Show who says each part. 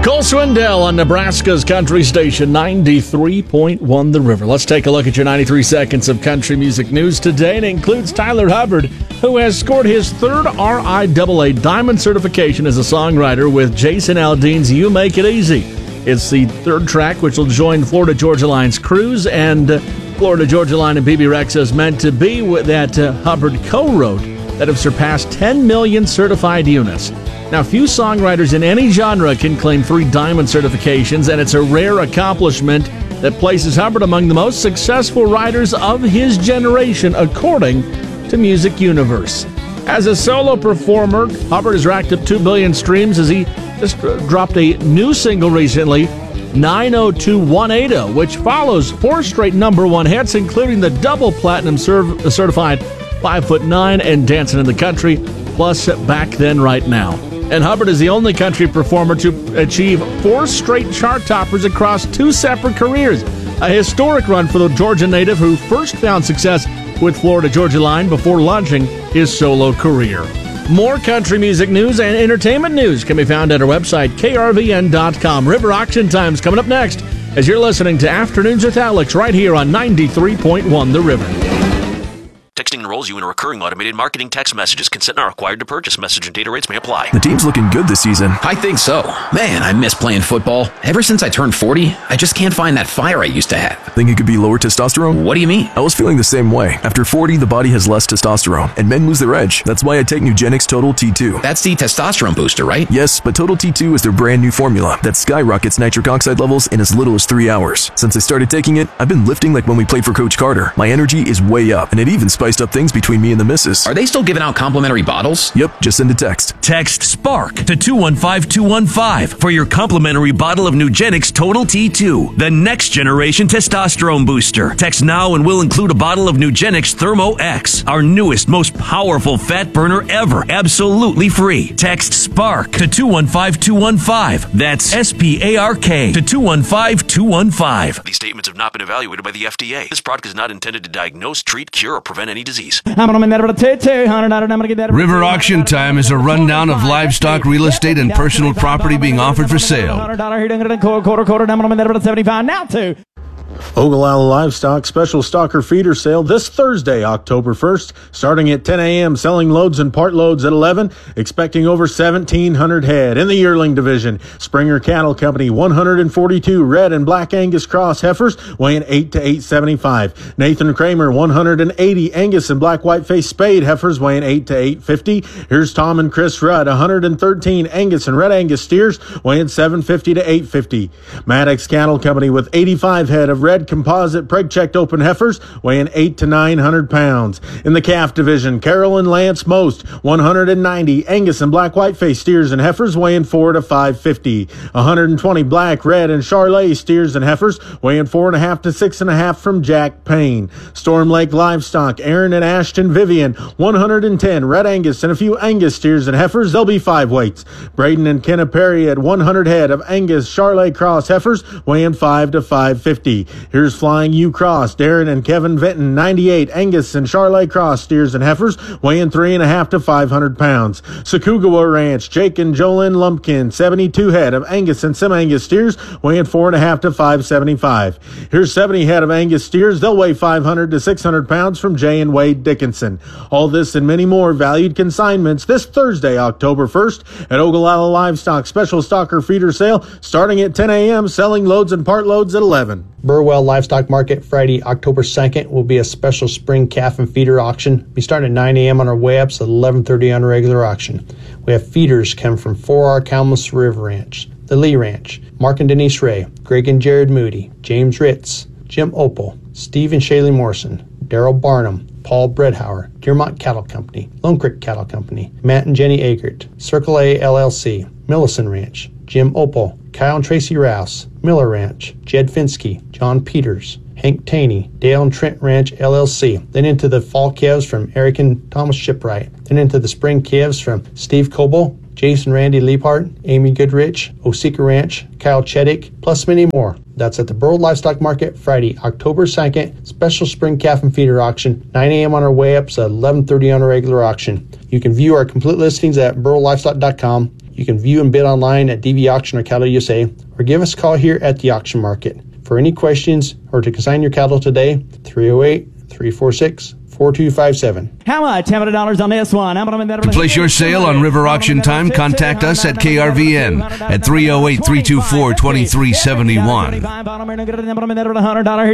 Speaker 1: Cole Swindell on Nebraska's country station, 93.1 The River. Let's take a look at your 93 seconds of country music news today. It includes Tyler Hubbard, who has scored his third RIAA Diamond certification as a songwriter with Jason Aldean's You Make It Easy. It's the third track, which will join Florida Georgia Line's Cruise and Florida Georgia Line and Bebe Rexha's Meant to Be that Hubbard co-wrote that have surpassed 10 million certified units. Now, few songwriters in any genre can claim 3 diamond certifications, and it's a rare accomplishment that places Hubbard among the most successful writers of his generation, according to Music Universe. As a solo performer, Hubbard has racked up 2 billion streams as he just dropped a new single recently, 902-180, which follows 4 straight #1 hits, including the double platinum certified 5'9" and Dancing in the Country, plus Back Then Right Now. And Hubbard is the only country performer to achieve 4 straight chart toppers across 2 separate careers, a historic run for the Georgia native who first found success with Florida Georgia Line before launching his solo career. More country music news and entertainment news can be found at our website, krvn.com. River Auction Time's coming up next as you're listening to Afternoons with Alex right here on 93.1 The River.
Speaker 2: Texting enrolls you in a recurring automated marketing text messages. Consent not required to purchase. Message and data rates may apply.
Speaker 3: The team's looking good this season.
Speaker 4: I think so. Man, I miss playing football. Ever since I turned 40, I just can't find that fire I used to have.
Speaker 3: Think it could be lower testosterone?
Speaker 4: What do you mean?
Speaker 3: I was feeling the same way. After 40, the body has less testosterone, and men lose their edge. That's why I take Nugenix Total T2.
Speaker 4: That's the testosterone booster, right?
Speaker 3: Yes, but Total T2 is their brand new formula that skyrockets nitric oxide levels in as little as 3 hours. Since I started taking it, I've been lifting like when we played for Coach Carter. My energy is way up, and it even spiced up things between me and the missus.
Speaker 4: Are they still giving out complimentary bottles?
Speaker 3: Yep, just send a text.
Speaker 5: Text SPARK to 215215 for your complimentary bottle of Nugenix Total T2, the next generation testosterone booster. Text now and we'll include a bottle of Nugenix Thermo X, our newest, most powerful fat burner ever, absolutely free. Text SPARK to 215215. That's SPARK to 215215.
Speaker 2: These statements have not been evaluated by the FDA. This product is not intended to diagnose, treat, cure, or prevent any disease.
Speaker 6: River Auction Time is a rundown of livestock, real estate, and personal property being offered for sale.
Speaker 7: Ogallala Livestock Special Stalker Feeder Sale this Thursday, October 1st, starting at 10 a.m., selling loads and part loads at 11, expecting over 1,700 head. In the yearling division, Springer Cattle Company, 142 red and black Angus cross heifers, weighing 8 to 875. Nathan Kramer, 180 Angus and black white-faced spade heifers, weighing 8 to 850. Here's Tom and Chris Rudd, 113 Angus and red Angus steers, weighing 750 to 850. Maddox Cattle Company with 85 head of red composite preg-checked open heifers weighing 8 to 900 pounds. In the calf division, Carol and Lance Most, 190 Angus and black white-faced steers and heifers weighing 4 to 550. 120 black, red, and Charolais steers and heifers weighing 4.5 to 6.5 from Jack Payne. Storm Lake Livestock, Aaron and Ashton Vivian, 110 red Angus and a few Angus steers and heifers. They'll be 5 weights. Braden and Kenna Perry at 100 head of Angus Charolais cross heifers weighing 5 to 550. Here's Flying U Cross, Darren and Kevin Vinton, 98 Angus and Charolais cross steers and heifers, weighing 3.5 to 500 pounds. Sakugawa Ranch, Jake and Jolyn Lumpkin, 72 head of Angus and Sem-Angus steers, weighing 4.5 to 575. Here's 70 head of Angus steers. They'll weigh 500 to 600 pounds from Jay and Wade Dickinson. All this and many more valued consignments this Thursday, October 1st at Ogallala Livestock Special Stalker Feeder Sale, starting at 10 a.m., selling loads and part loads at 11.
Speaker 8: Burwell Livestock Market Friday, October 2nd will be a special spring calf and feeder auction. We start at 9 a.m. on our way ups at 11:30 on a regular auction. We have feeders come from 4R Calmus River Ranch, the Lee Ranch, Mark and Denise Ray, Greg and Jared Moody, James Ritz, Jim Opal, Steve and Shaylee Morrison, Daryl Barnum, Paul Bredhauer, Deermont Cattle Company, Lone Creek Cattle Company, Matt and Jenny Agert, Circle A LLC, Millison Ranch, Jim Opal, Kyle and Tracy Rouse, Miller Ranch, Jed Finsky, John Peters, Hank Taney, Dale and Trent Ranch LLC. Then into the fall calves from Eric and Thomas Shipwright. Then into the spring calves from Steve Coble, Jason Randy Leapart, Amy Goodrich, Osika Ranch, Kyle Chedick, plus many more. That's at the Burwell Livestock Market Friday, October 2nd, special spring calf and feeder auction, 9 a.m. on our way ups at 11:30 on a regular auction. You can view our complete listings at burwelllivestock.com. You can view and bid online at DV Auction or Cattle USA, or give us a call here at the auction market. For any questions or to consign your cattle today, 308-346-4257.
Speaker 9: How much? $100 on this one.
Speaker 6: To place your sale on River Auction Time, contact us at KRVN at 308-324-2371.